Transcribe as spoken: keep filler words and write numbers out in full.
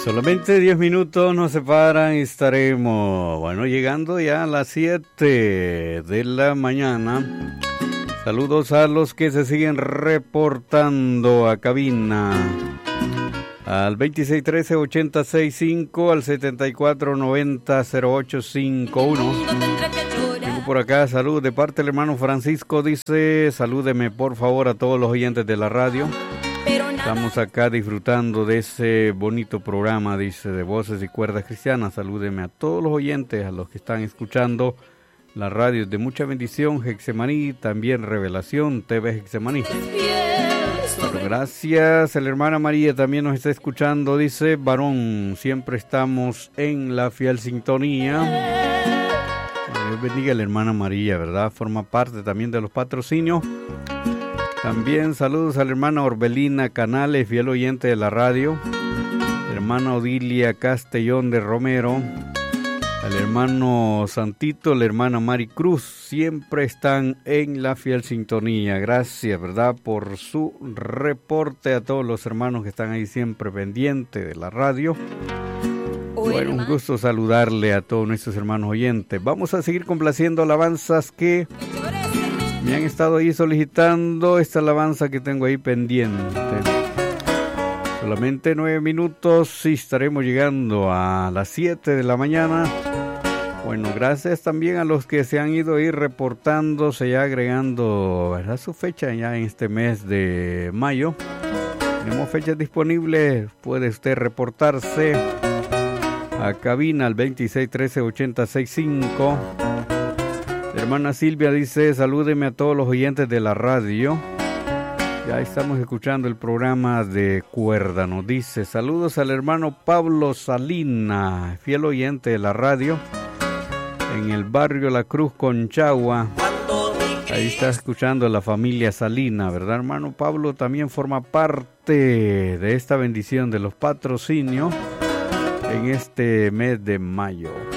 Solamente diez minutos nos separan y estaremos, bueno, llegando ya a las siete de la mañana. Saludos a los que se siguen reportando a cabina. Al veintiséis trece ochenta sesenta y cinco, al setenta y cuatro noventa cero ocho cincuenta y uno. Tengo por acá salud de parte del hermano Francisco, dice, salúdeme por favor a todos los oyentes de la radio. Estamos acá disfrutando de ese bonito programa, dice, de Voces y Cuerdas Cristianas. Salúdeme a todos los oyentes, a los que están escuchando la radio de mucha bendición, Getsemaní, también Revelación, T V Getsemaní. Bueno, gracias. La hermana María también nos está escuchando, dice, varón, siempre estamos en la fiel sintonía. Dios bendiga a la hermana María, ¿verdad? Forma parte también de los patrocinios. También saludos a la hermana Orbelina Canales, fiel oyente de la radio. La hermana Odilia Castellón de Romero. Al hermano Santito, la hermana Mari Cruz, siempre están en la fiel sintonía. Gracias, ¿verdad?, por su reporte a todos los hermanos que están ahí siempre pendientes de la radio. Bueno, un gusto saludarle a todos nuestros hermanos oyentes. Vamos a seguir complaciendo alabanzas que me han estado ahí solicitando. Esta alabanza que tengo ahí pendiente. Solamente nueve minutos y estaremos llegando a las siete de la mañana. Bueno, gracias también a los que se han ido ahí reportándose, ya agregando, ¿verdad?, su fecha ya en este mes de mayo. Tenemos fechas disponibles, puede usted reportarse a cabina al veintiséis trece ochenta sesenta y cinco. La hermana Silvia dice, salúdeme a todos los oyentes de la radio. Ya estamos escuchando el programa de Cuerda, nos dice, saludos al hermano Pablo Salina, fiel oyente de la radio, en el barrio La Cruz, Conchagua. Ahí está escuchando a la familia Salina, ¿verdad, hermano? Pablo también forma parte de esta bendición de los patrocinios en este mes de mayo.